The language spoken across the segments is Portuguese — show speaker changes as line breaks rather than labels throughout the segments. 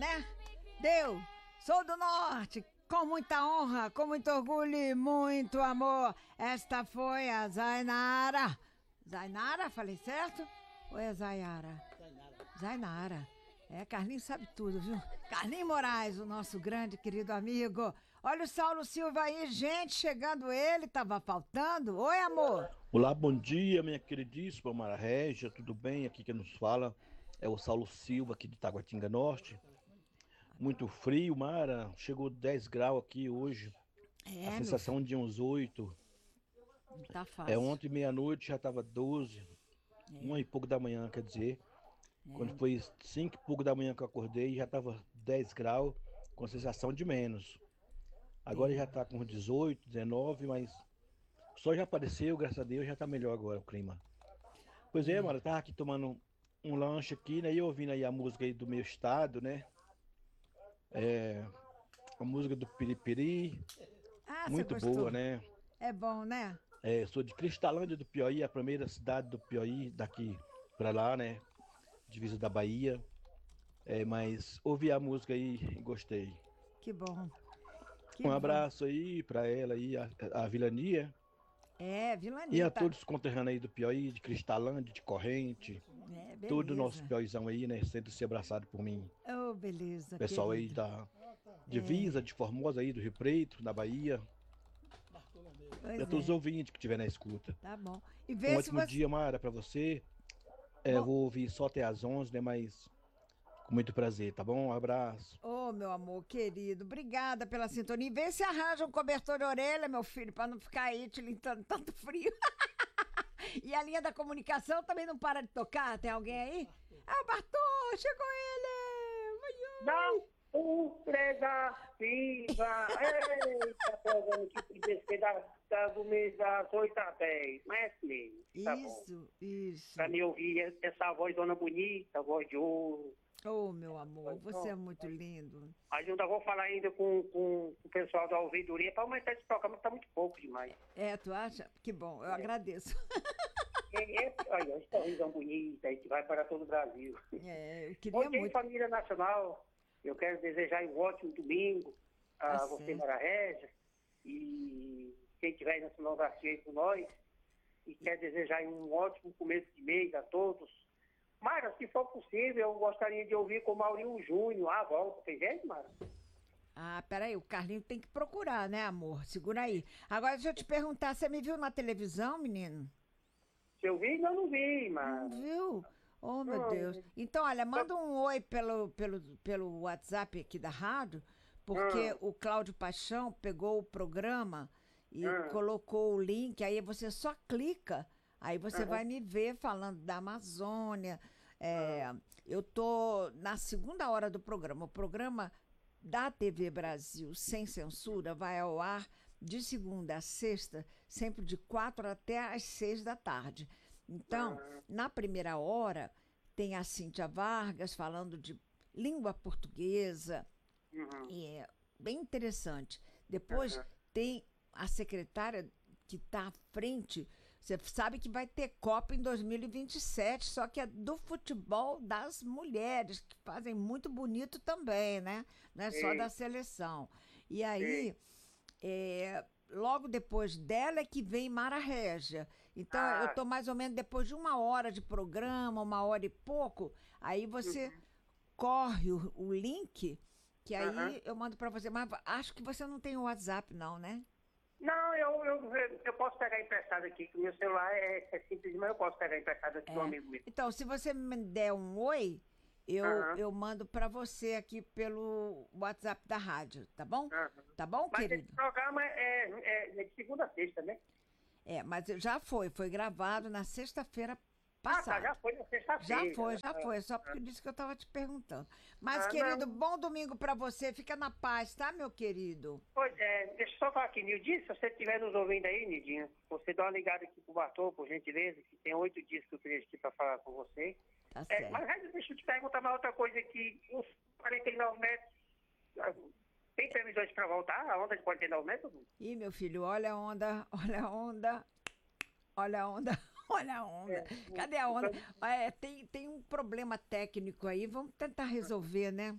né? Deu. Sou do norte, com muita honra, com muito orgulho e muito amor. Esta foi a Zainara. Zainara, falei certo? Ou é Zayara? Zainara. É, Carlinhos sabe tudo, viu? Carlinhos Moraes, o nosso grande querido amigo. Olha o Saulo Silva aí, gente, chegando ele, tava faltando. Oi, amor.
Olá, bom dia, minha queridíssima Mara Régia, tudo bem? Aqui quem nos fala é o Saulo Silva, aqui de Taguatinga Norte. Muito frio, Mara, chegou 10 graus aqui hoje, a
É, meu filho,
sensação de uns 8.
não tá fácil.
Ontem meia-noite já estava 12, uma e pouco da manhã, quer dizer. Quando foi 5 e pouco da manhã que eu acordei, já estava 10 graus, com sensação de menos. Agora já está com 18, 19, mas o sol já apareceu, graças a Deus, já está melhor agora o clima. Pois é,
É.
mano, eu tava aqui tomando um lanche aqui, né? E ouvindo aí a música aí do meu estado, né? A música do Piripiri,
Ah, você
muito boa,
gostou?
né?
É bom, né?
Eu sou de Cristalândia do Piauí, a primeira cidade do Piauí, daqui pra lá, né? Divisa da Bahia. Mas ouvi a música aí e gostei.
Que bom. Que
Um
bom.
abraço aí pra ela aí, a Vilania.
É,
E a
Vilanita.
todos os conterrâneos aí do Piauí, de Cristalândia, de Corrente.
É,
Todo o nosso
beleza.
Piauizão aí, né? Sendo se abraçado por mim.
Oh, beleza,
Pessoal aí
querido.
da
É,
Divisa, de Formosa aí, do Rio Preto, da Bahia. E a
pois
todos os
é,
ouvintes que estiver na escuta.
tá bom. E
Um
vê se
ótimo
você.
dia, Mara, para você.
Bom,
Vou ouvir só até às 11, né? Mas com muito prazer, tá bom? Um abraço.
ô, meu amor querido, obrigada pela sintonia. E vê se arranja um cobertor de orelha, meu filho, para não ficar aí te lintando tanto frio. E a linha da comunicação também não para de tocar? Tem alguém aí? Ah, o Bartô, chegou ele! Oi,
Da
oi.
preservativa. Eita, programa que podia ser do mês das 8 às 10. Mas é assim mesmo. Tá bom.
Isso, isso.
Pra me ouvir essa voz dona bonita, voz de ouro.
Oh, meu amor, você é muito lindo.
Mas eu ainda vou falar ainda com o pessoal da ouvidoria para aumentar esse programa, que tá muito pouco demais.
É, tu acha? Que bom, eu agradeço.
Olha, essa visão bonita aí que vai para todo o Brasil.
É, eu queria
Bom dia,
muito.
família nacional. Eu quero desejar um ótimo domingo
Tá
a você,
certo.
Mara Régia, e quem estiver aí na Simão Garcia aí com nós. E quero desejar um ótimo começo de mês a todos. Mara, se for possível, eu gostaria de ouvir com o Maurinho Júnior a volta. Tem jeito, Mara?
Ah, peraí, o Carlinho tem que procurar, né, amor? Segura aí. Agora, deixa eu te perguntar, você me viu na televisão, menino?
Se eu vi, não vi,
Não
Mara.
viu? Oh, meu Deus.
Não.
Então, olha, manda um oi pelo WhatsApp aqui da rádio, porque
Ah,
o Cláudio Paixão pegou o programa e
ah,
colocou o link, aí você só clica, aí você
ah,
vai me ver falando da Amazônia.
ah,
É, eu tô na segunda hora do programa. O programa da TV Brasil Sem Censura vai ao ar de segunda a sexta, sempre de 4 até às 6 da tarde. Então,
ah,
na primeira hora, tem a Cíntia Vargas falando de língua portuguesa,
uhum,
e é bem interessante. Depois
aham.
tem a secretária que está à frente. Você sabe que vai ter Copa em 2027, só que é do futebol das mulheres, que fazem muito bonito também, né? Não é só da
Sei,
seleção. E
sei.
aí, logo depois dela é que vem Mara Régia. Então, eu
Ah,
estou mais ou menos depois de uma hora de programa, uma hora e pouco, aí você
uhum,
corre o link, que
aham.
aí eu mando para você. Mas acho que você não tem o WhatsApp, não, né?
Não, eu posso pegar emprestado aqui, que o meu celular é simples, mas eu posso pegar emprestado aqui do
É.
amigo meu.
Então, se você me der um oi,
Aham,
eu mando para você aqui pelo WhatsApp da rádio, tá bom?
aham.
Tá bom,
Mas esse
querido?
programa é de segunda a sexta, né?
É, mas já foi gravado na sexta-feira
Ah, tá, já
passada.
foi na sexta-feira.
Já foi, só porque disse que eu estava te perguntando. Mas, querido,
Não.
bom domingo para você. Fica na paz, tá, meu querido?
Pois é, deixa eu só falar aqui, Nildinho, se você estiver nos ouvindo aí, Nildinho, você dá uma ligada aqui pro Bartô, por gentileza, que tem 8 dias que eu queria aqui para falar com você.
Tá
Mas
certo.
deixa eu te perguntar mais outra coisa aqui. Os 49 metros, ah, tem previsões para voltar? A onda de 49 metros?
Ih, meu filho, olha a onda, olha a onda. Olha a onda, olha a onda.
É,
Cadê a onda? Tem um problema técnico aí, vamos tentar resolver, né?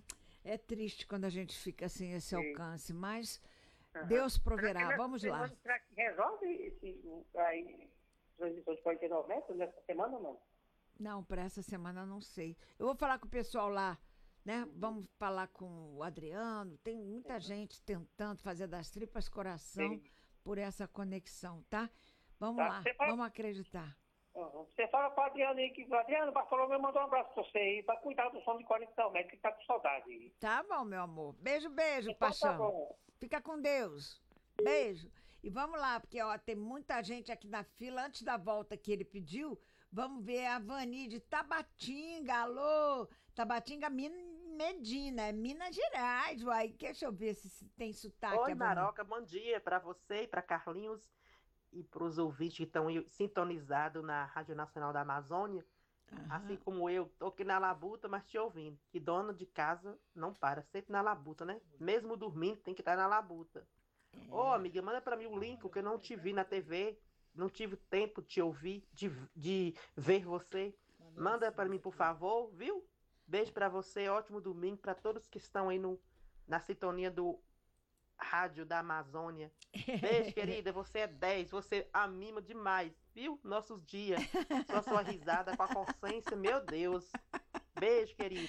É triste quando a gente fica sem esse
Sim.
alcance, mas
Aham.
Deus proverá.
Será que
Vamos
nessa
lá.
semana, será que resolve aí, transmissão de 49 metros nessa semana ou não?
Não, para essa semana não sei. Eu vou falar com o pessoal lá, né? Vamos falar com o Adriano. Tem muita gente tentando fazer das tripas coração
Sim.
por essa conexão, tá? Vamos
Tá.
lá,
Você fala-
vamos acreditar.
Uhum. Você fala para o Adriano aí que o Adriano Bartolomeu mandou um abraço para você aí, para cuidar do som de 49 metros, que tá com saudade aí.
Tá bom, meu amor. Beijo, beijo,
Então tá
paixão.
bom.
Fica com Deus. Beijo. E vamos lá, porque ó, tem muita gente aqui na fila. Antes da volta que ele pediu, vamos ver a Vani de Tabatinga. Alô? Tabatinga Medina, é Minas Gerais. Uai, deixa eu ver se tem sotaque.
Oi,
a Vani.
Maroca, bom dia para você e para Carlinhos e para os ouvintes que estão sintonizados na Rádio Nacional da Amazônia.
Aham.
Assim como eu, tô aqui na labuta, mas te ouvindo. Que dona de casa não para, sempre na labuta, né? Mesmo dormindo, tem que estar na labuta. Ô, amiga, manda para mim o link, porque eu não te vi na TV, não tive tempo de te ouvir, de ver você. Manda para mim, por favor, viu? Beijo para você, ótimo domingo para todos que estão aí na sintonia do Rádio da Amazônia. Beijo, querida, você é 10, você amima demais, viu? Nossos dias, só sua risada com a consciência, meu Deus. Beijo, querida.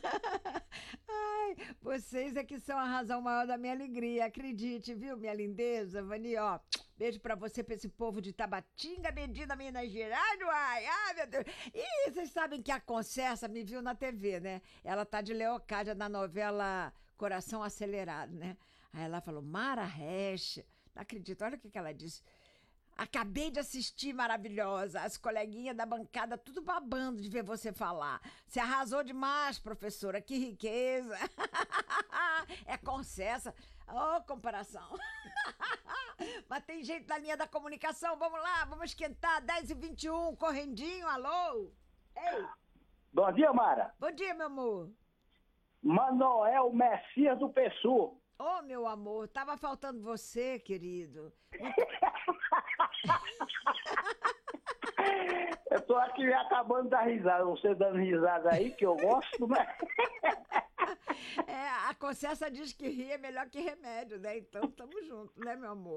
Ai, vocês é que são a razão maior da minha alegria, acredite, viu, minha lindeza, Vani, ó. Beijo pra você, pra esse povo de Tabatinga, Medina, Minas Gerais, uai. Ai, meu Deus. E vocês sabem que a Concessa me viu na TV, né? Ela tá de Leocádia na novela Coração Acelerado, né? Aí ela falou, Mara Resch, não acredito, olha o que ela disse. Acabei de assistir, maravilhosa. As coleguinhas da bancada tudo babando de ver você falar. Você arrasou demais, professora. Que riqueza. É Concessa. Ô, comparação. Mas tem gente na linha da comunicação. Vamos lá, vamos esquentar. 10h21, correndinho, alô? Ei,
Bom dia, Mara.
bom dia, meu amor.
Manoel Messias do Pessu.
Ô, meu amor, tava faltando você, querido.
Eu tô aqui me acabando da risada. Você dando risada aí, que eu gosto, né?
É, a Concessa diz que rir é melhor que remédio, né? Então, tamo junto, né, meu amor?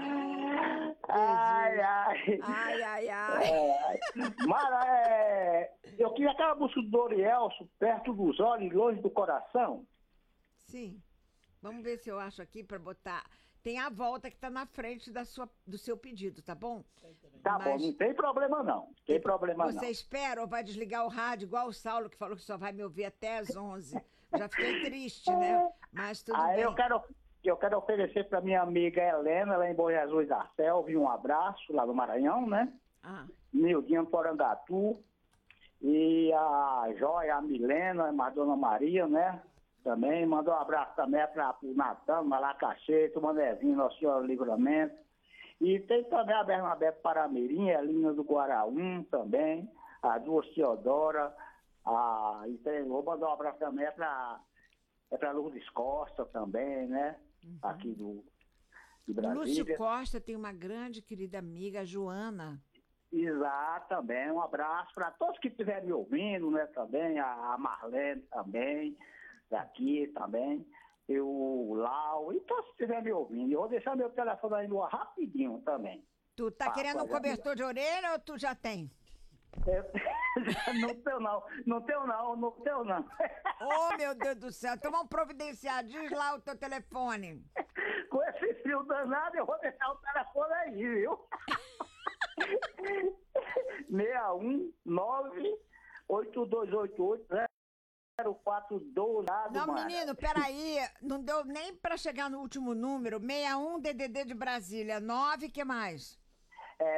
Ai, ai.
Ai, ai, ai.
É, Mara, eu queria aquela música do Dorielso, perto dos olhos, longe do coração.
Sim. Vamos ver se eu acho aqui pra botar. Tem a volta que tá na frente do seu pedido, tá bom?
Tá
Mas
bom, não tem problema não. Tem problema
você
não.
espera ou vai desligar o rádio, igual o Saulo, que falou que só vai me ouvir até às 11. Já fiquei triste, né? Mas tudo
Aí
bem.
eu quero oferecer para minha amiga Helena, lá em Bom Jesus da Selva, um abraço lá no Maranhão, né?
Ah,
Nildinho Porangatu, e a Joia, a Milena, a Dona Maria, né? Também, mandou um abraço também para o Natan, Malacaxeto, o Manezinho, Nossa Senhora do Livramento. E tem também a Bernabé Paramirim, a Linha do Guaraum também, a Duas Teodora, vou mandar um abraço também para Lourdes Costa também, né? Aqui de Brasília.
Lúcio Costa tem uma grande querida amiga, a Joana.
Exato, também. Um abraço para todos que estiverem me ouvindo, né? Também, a Marlene também, daqui também, o Lau, e todos que estiverem me ouvindo. Eu vou deixar meu telefone aí no ar rapidinho também.
Tu tá querendo um cobertor de orelha ou tu já tem?
Não tenho não.
Oh, meu Deus do céu. Então vamos providenciar. Diz lá o teu telefone.
Com esse frio danado, eu vou deixar o telefone aí, viu? 619-8288-0412.
Não, menino, peraí. Não deu nem pra chegar no último número. 61 DDD de Brasília. 9, que mais?
É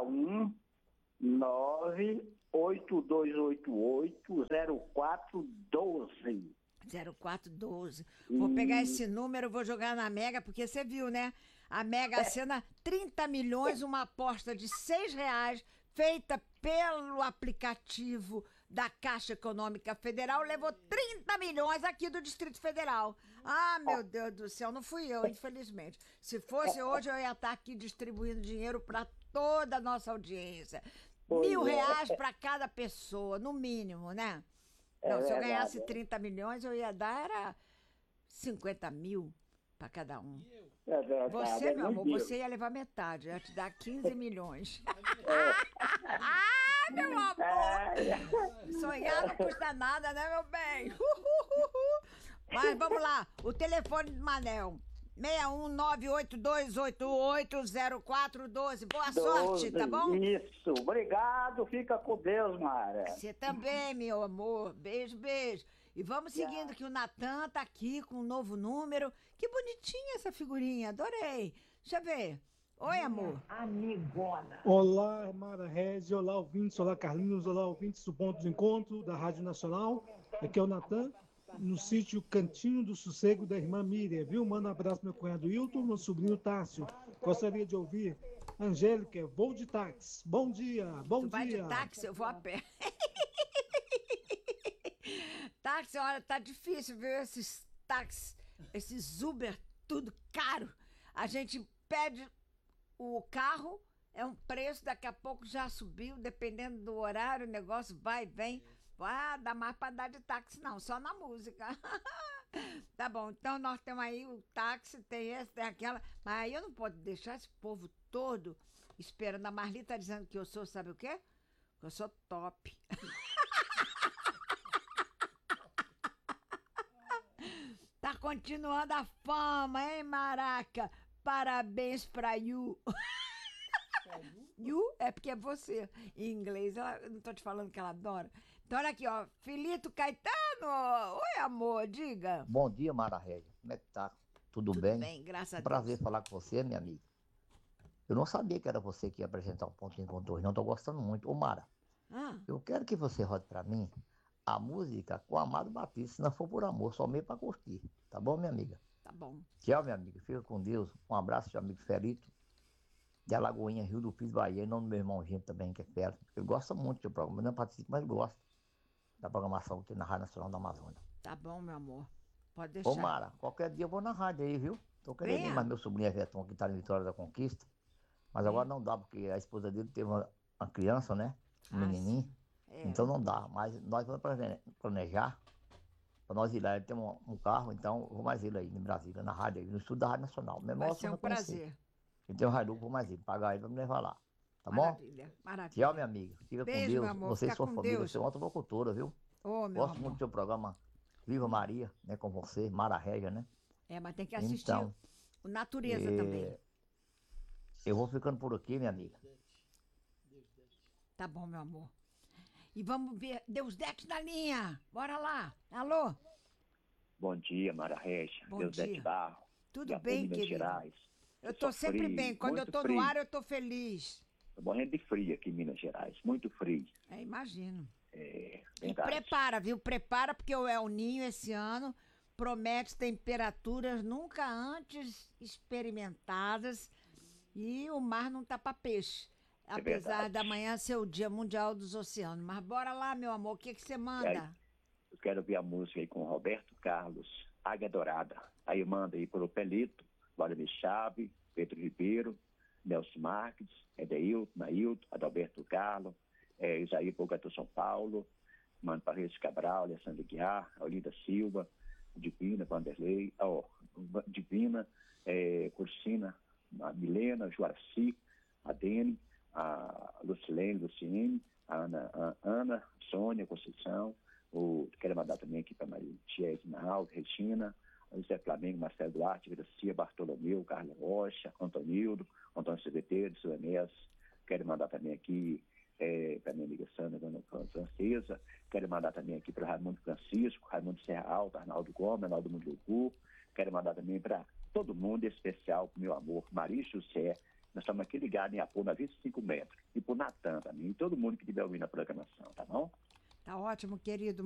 619-8288-0412.
0412. Vou pegar esse número, vou jogar na Mega, porque você viu, né? A Mega Sena, 30 milhões, uma aposta de R$6, feita pelo aplicativo da Caixa Econômica Federal, levou 30 milhões aqui do Distrito Federal. Ah, meu Deus do céu, não fui eu, infelizmente. Se fosse hoje, eu ia estar aqui distribuindo dinheiro para toda a nossa audiência. R$1.000 para cada pessoa, no mínimo, né? Não, se eu
verdade,
ganhasse 30 milhões, eu ia dar era 50 mil para cada um.
É verdade.
Você,
é
meu amor,
muito
você ia levar metade, eu ia te dar 15 milhões.
dinheiro.
Meu amor! Sonhar não custa nada, né, meu bem? Mas vamos lá, o telefone do Manel. 61982880412. Boa sorte, tá bom?
Isso, obrigado, fica com Deus, Mara.
Você também, meu amor. Beijo, beijo. E vamos seguindo que o Natan tá aqui com um novo número. Que bonitinha essa figurinha, adorei. Deixa eu ver. Oi, amor.
Olá, Mara Regi, olá, ouvintes, olá, Carlinhos, olá, ouvintes do Ponto de Encontro da Rádio Nacional. Aqui é o Natan, no sítio Cantinho do Sossego da irmã Miriam, viu? Manda um abraço meu cunhado Hilton, meu sobrinho Tássio. Gostaria de ouvir Angélica, vou de táxi. Bom dia, bom
Tu vai de
dia.
táxi, eu vou a pé. Táxi, olha, tá difícil, viu? Esses táxis, esses Uber, tudo caro. A gente pede o carro, é um preço, daqui a pouco já subiu, dependendo do horário, o negócio vai e vem. Ah, dá mais pra dar de táxi não, só na música. Tá bom, então nós temos aí o táxi, tem esse, tem aquela, mas aí eu não posso deixar esse povo todo esperando. A Marli tá dizendo que eu sou, sabe o quê? Que eu sou top. Tá continuando a fama, hein, Maraca? Parabéns pra You. You é porque é você. Em inglês, eu não tô te falando que ela adora. Então, olha aqui, ó. Filito Caetano. Oi, amor, diga.
Bom dia, Mara Régia. Como é que tá? Tudo
Tudo
bem?
bem, graças a Deus.
Prazer falar com você, minha amiga. Eu não sabia que era você que ia apresentar um ponto de encontro hoje, não. Tô gostando muito. Ô, Mara,
Ah,
eu quero que você rode pra mim a música com o Amado Batista, se não for por amor, só meio pra curtir. Tá bom, minha amiga?
tá bom.
Tchau, minha amiga. Fica com Deus. Um abraço, seu amigo Ferito, de Alagoinha, Rio do Pires, Bahia. Em nome do meu irmão Gento também, que é fera. Ele gosta muito do seu programa. Eu não participo, mas gosta da programação que tem na Rádio Nacional da Amazônia.
Tá bom, meu amor. Pode deixar.
Ô, Mara, qualquer dia eu vou na rádio aí, viu? Tô querendo ir,
Venha.
mas meu sobrinho Everton aqui tá em Vitória da Conquista. Mas agora não dá, porque a esposa dele teve uma criança, né? Um
Ah,
menininho.
É.
Então não dá. Mas nós vamos planejar pra nós ir lá. Ele tem um carro, então eu vou mais ele aí em Brasília, na rádio, aí, no estúdio da Rádio Nacional. Meu
Vai
irmão,
ser um
não conheci.
prazer.
Ele tem um Hilux, vou mais ele. Pagar ele pra me levar lá. Tá bom?
Maravilha, maravilha.
Tchau, minha amiga. Fica
Beijo,
com Deus.
meu amor.
Você e
Fica
sua
com
família.
Deus.
Você é uma outra locutora, viu?
Ô, meu
Gosto
amor.
muito do seu programa Viva Maria, né? Com você, Mara Régia, né?
É, mas tem que assistir
Então,
o Natureza também.
eu vou ficando por aqui, minha amiga.
Tá bom, meu amor. E vamos ver Deusdete na linha. Bora lá. Alô?
Bom dia, Mara Régia.
Bom
Deusdete
dia.
Barro.
Tudo
de Apu,
bem,
Minas
querido?
Gerais.
Eu tô
Só
sempre
frio,
bem. Quando eu
muito
tô
frio.
no ar, eu tô feliz.
Tô morrendo de frio aqui em Minas Gerais. Muito frio.
É, imagino.
É,
E
verdade.
prepara, viu? Prepara, porque o El Ninho esse ano promete temperaturas nunca antes experimentadas e o mar não tá pra peixe. Apesar
verdade.
da manhã ser o Dia Mundial dos Oceanos. Mas bora lá, meu amor, o que que você manda?
Eu quero ver a música aí com o Roberto Carlos, Águia Dourada. Aí manda aí pro Pelito, Vladimir Chave, Pedro Ribeiro, Nelson Marques, Edeilton, Nailton, Adalberto Carlos, Isaí Bogato São Paulo, manda para Reis Cabral, Alessandro Guiar, Olinda Silva, Divina, Vanderlei, Divina, Cursina, a Milena, Joaci, a Dene, a Lucilene, Luciene, a Ana, Sônia, Conceição, quero mandar também aqui para Maria Tiesina Alves, Regina, José Flamengo, Marcelo Duarte, Gracia, Bartolomeu, Carlos Rocha, Antonildo, Antônio Ceveteiro, Suanés. Quero mandar também aqui para minha amiga Sandra, Dona Francesa. Quero mandar também aqui para Raimundo Francisco, Raimundo Serra Alta, Arnaldo Gomes, Arnaldo Munducu. Quero mandar também para todo mundo, em especial para o meu amor, Maria José. Nós estamos aqui ligados em Apu, na 25 metros. E para o Natan também, e todo mundo que estiver ouvindo a programação, tá bom?
Tá ótimo, querido.